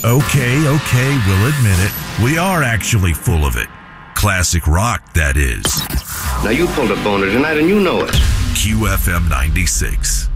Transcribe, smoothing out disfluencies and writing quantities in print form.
Okay, we'll admit it. We are actually full of it. Classic rock, that is. Now you pulled a boner tonight and you know it. QFM 96.